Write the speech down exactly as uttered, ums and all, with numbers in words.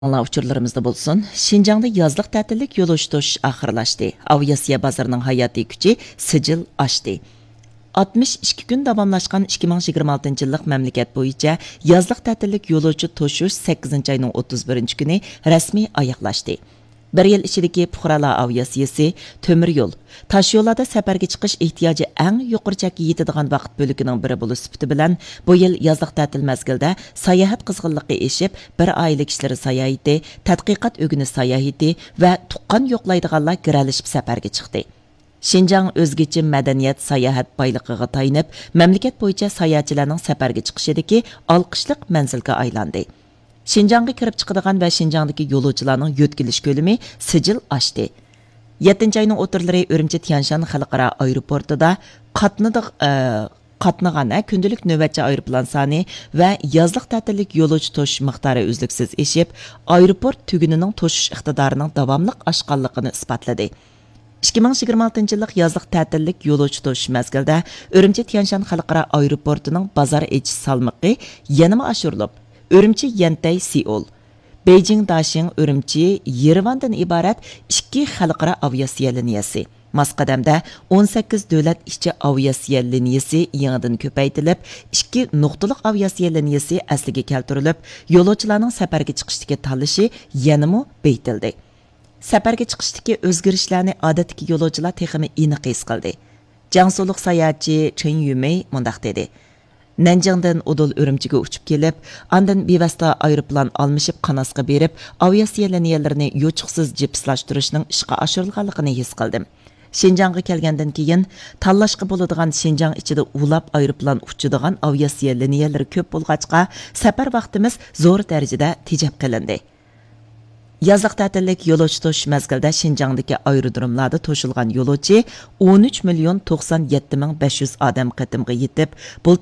Allah uçurlarımızda bulsun. Şinjan'da yazlık tatillik yol uçtuş ahırlaştı. Aviasiya bazarının hayati gücü sicil açtı. altmış ikki kun davamlaşkan ikki ming yigirma oltinchi yillik mamlakat bo'yicha yazlık tatillik yo'lovchi to'shish sakkizinchi ayning o'ttiz birinchi kuni rasmiy oyoqlashdi. Bir yil ichidagi fuqarolar aviasiyasi, temir yo'l, tosh yo'llarda safarga chiqish ehtiyoji eng yuqorichaga yetadigan vaqt bo'ligining biri bo'lish sifati bilan bu yil yozliq ta'til mazgilida sayohat qizg'inligi eshib, bir oila kishilari sayohati, tadqiqot o'g'inish sayohati va tuqqan yo'qlaydiganlar giralishib safarga chiqdi. Şinjan o'zgacha madaniyat sayohat boyligiga tayanib, mamlakat bo'yicha sayohatchilarning safarga chiqishidagi olqishliq manzilga aylandi. Şinjanga kirib chiqadigan va Şinjandagi yo'lovchilarning yo'tkilish ko'lami sijil oshdi. yettinchi ayning o'tirlari Urumchi Tianshan xalqaro aeroportida qatnadiq qatnagan kundalik navbatchi aeroplan soni va yozliq ta'tillik yo'lovchi to'shish miqdori uzluksiz eshib, aeroport tugunining to'shish iqtidorining davomli oshganligini isbotladi. ikki ming yigirma oltinchi yillik yozliq ta'tillik yo'lovchi to'shish mazgilida Urumchi Tianshan xalqaro aeroportining bozor echish salmoqi yanama oshirilib, Urumchi Yantay Seul, Beijing Daxing Urumchi Yerevandan iborat ikki xalqaro aviasiya liniyasi. Masqadamda o'n sakkiz davlat ichki aviasiya liniyasi yangidan ko'paytirilib, ikki nuqtaliq aviasiya liniyasi asliga keltirilib, yo'lovchilarning safarga chiqishdagi tanlashi yanama beytildi. Safarga chiqishdagi o'zgarishlarni odatdagi yo'lovchilar texmi aniq his qildi. Jiangsulik sayohatchi Chen Yumei mundaq dedi. Nanjingdan Udul Urumchiga uchib kelib, andan bevosita aeroplan almashib Qanasga berib, aviasiya liniyalarini yo'chiqsiz jipslashtirishning ishga oshirilganligini his qildim. Şinjanga kelgandan keyin tanlashga bo'ladigan Şinjang ichida ulab aeroplan uchadigan aviasiya liniyalari ko'p bo'lg'achqa, safar vaqtimiz zo'r darajada tejab qilindi. Yazliq ta'tillik yo'lovchi to'shish mazgilida Şinjangdagi aerodromlarda to'shilgan yo'lovchi o'n uch million to'qson yetti ming besh yuz odam qatimga yetib,